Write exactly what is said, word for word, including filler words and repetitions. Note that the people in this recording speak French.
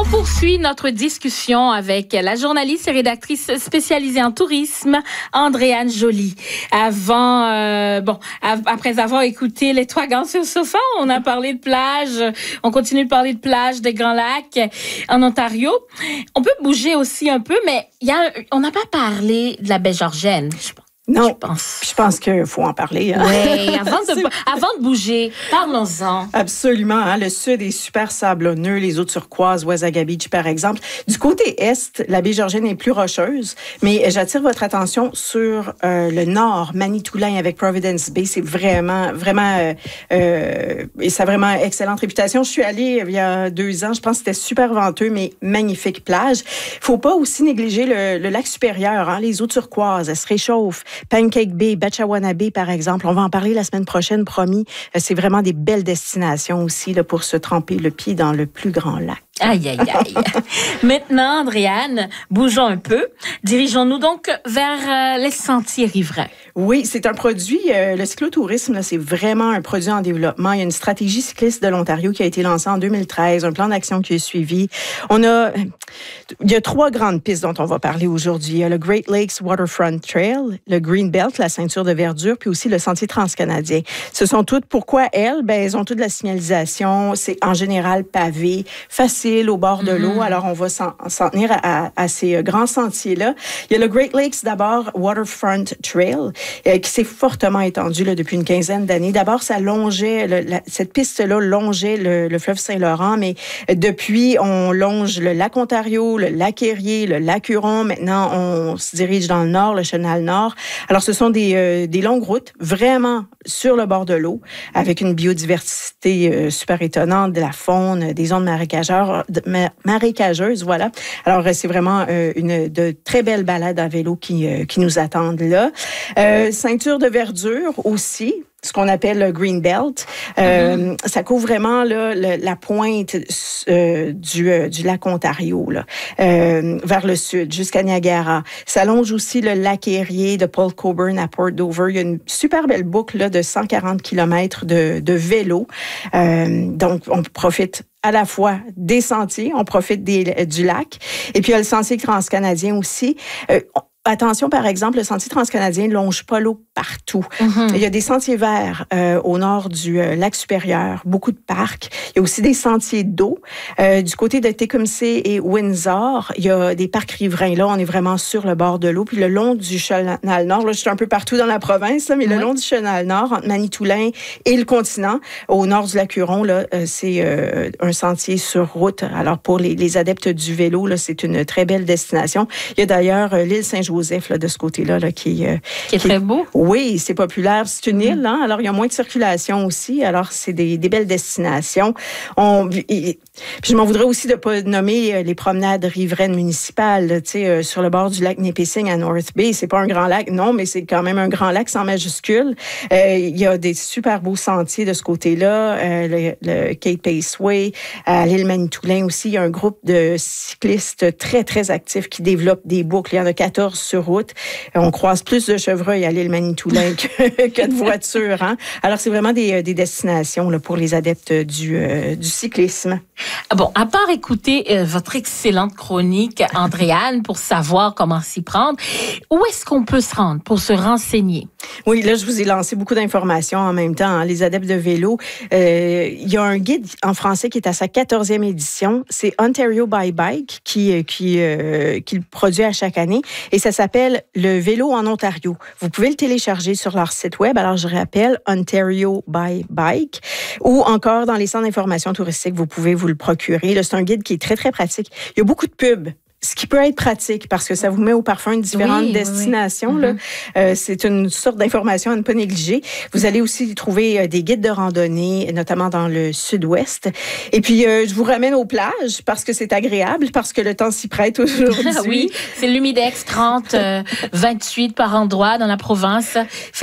poursuit notre discussion avec la journaliste et rédactrice spécialisée en tourisme, Andréane Joly. Avant, euh, bon, après avoir écouté les trois gants sur le sofa, on a parlé de plage, on continue de parler de plage des Grands Lacs en Ontario. On peut bouger aussi un peu, mais il y a, on n'a pas parlé de la baie Georgienne, je pense. Non, je pense, je pense qu'il faut en parler. Hein? Oui, avant de, avant de bouger, parlons-en. Absolument. Hein? Le sud est super sablonneux, les eaux turquoises, Wasaga Beach, par exemple. Du côté est, la baie Georgienne est plus rocheuse, mais j'attire votre attention sur euh, le nord, Manitoulin avec Providence Bay. C'est vraiment, vraiment, euh, euh, et ça a vraiment excellente réputation. Je suis allée il y a deux ans, je pense que c'était super venteux, mais magnifique plage. Il faut pas aussi négliger le, le lac supérieur, hein? Les eaux turquoises, elles se réchauffent. Pancake Bay, Bechawana Bay, par exemple. On va en parler la semaine prochaine, promis. C'est vraiment des belles destinations aussi là, pour se tremper le pied dans le plus grand lac. Aïe, aïe, aïe. Maintenant, Andréane, bougeons un peu. Dirigeons-nous donc vers euh, les sentiers riverains. Oui, c'est un produit, euh, le cyclotourisme, là, c'est vraiment un produit en développement. Il y a une stratégie cycliste de l'Ontario qui a été lancée en deux mille treize, un plan d'action qui est suivi. On a, il y a trois grandes pistes dont on va parler aujourd'hui. Il y a le Great Lakes Waterfront Trail, le Green Belt, la ceinture de verdure, puis aussi le sentier transcanadien. Ce sont toutes, pourquoi elles? Ben, elles ont toutes de la signalisation. C'est en général pavé, facile au bord de l'eau. Mm-hmm. Alors, on va s'en, s'en tenir à, à, à ces grands sentiers-là. Il y a le Great Lakes, d'abord, Waterfront Trail, euh, qui s'est fortement étendu là, depuis une quinzaine d'années. D'abord, ça longeait, le, la, cette piste-là longeait le, le fleuve Saint-Laurent, mais depuis, on longe le lac Ontario, le lac Erie, le lac Huron. Maintenant, on se dirige dans le nord, le Chenal Nord. Alors, ce sont des, euh, des longues routes, vraiment sur le bord de l'eau, avec une biodiversité euh, super étonnante, de la faune, des zones marécageurs, de, ma, marécageuses, voilà. Alors, c'est vraiment euh, une de très belles balades à vélo qui, euh, qui nous attendent là. Euh, ceinture de verdure aussi, ce qu'on appelle le Green Belt. Euh, mm-hmm. Ça couvre vraiment là, le, la pointe euh, du, euh, du lac Ontario, là, euh, vers le sud, jusqu'à Niagara. Ça longe aussi le lac Erie de Paul Coburn à Port Dover. Il y a une super belle boucle là, de cent quarante kilomètres de, de vélo. Euh, donc, on profite à la fois des sentiers, on profite des, du lac. Et puis, il y a le sentier transcanadien aussi. Euh, Attention, par exemple, le sentier transcanadien ne longe pas l'eau partout. Mm-hmm. Il y a des sentiers verts euh, au nord du euh, lac supérieur, beaucoup de parcs. Il y a aussi des sentiers d'eau. Euh, du côté de Tecumseh et Windsor, il y a des parcs riverains. Là, on est vraiment sur le bord de l'eau. Puis le long du Chenal Nord, là, je suis un peu partout dans la province, là, mais oui. Le long du Chenal Nord, entre Manitoulin et le continent, au nord du lac Huron, là, euh, c'est euh, un sentier sur route. Alors, pour les, les adeptes du vélo, là, c'est une très belle destination. Il y a d'ailleurs euh, l'île Saint-Joseph Là, de ce côté-là, là, qui, euh, qui est qui, très beau. Oui, c'est populaire. C'est une île, hein? Alors il y a moins de circulation aussi. Alors c'est des, des belles destinations. On, et, puis je m'en voudrais aussi de ne pas nommer les promenades riveraines municipales, tu sais, euh, sur le bord du lac Nipissing à North Bay. C'est pas un grand lac, non, mais c'est quand même un grand lac sans majuscule. Euh, il y a des super beaux sentiers de ce côté-là. Euh, le, le Cape Paceway, à l'île Manitoulin aussi, il y a un groupe de cyclistes très, très actifs qui développent des boucles. Il y en a quatorze sur route. On croise plus de chevreuils à l'île Manitoulin que, que de voitures. Hein? Alors, c'est vraiment des, des destinations là, pour les adeptes du, euh, du cyclisme. Bon, à part écouter euh, votre excellente chronique, Andréane, pour savoir comment s'y prendre, où est-ce qu'on peut se rendre pour se renseigner? Oui, là, je vous ai lancé beaucoup d'informations en même temps. Hein. Les adeptes de vélo, euh, il y a un guide en français qui est à sa quatorzième édition. C'est Ontario by Bike qui, qui, euh, qui le produit à chaque année. Et ça s'appelle le vélo en Ontario. Vous pouvez le télécharger sur leur site web. Alors, je rappelle, Ontario by Bike. Ou encore, dans les centres d'information touristique, vous pouvez vous le procurer. Là, c'est un guide qui est très, très pratique. Il y a beaucoup de pubs. Ce qui peut être pratique parce que ça vous met au parfum de différentes oui, destinations. Oui, oui. Là. Mm-hmm. Euh, c'est une sorte d'information à ne pas négliger. Vous allez aussi trouver euh, des guides de randonnée, notamment dans le sud-ouest. Et puis, euh, je vous ramène aux plages parce que c'est agréable, parce que le temps s'y prête aujourd'hui. Oui, c'est l'Humidex trente, euh, vingt-huit par endroit dans la province.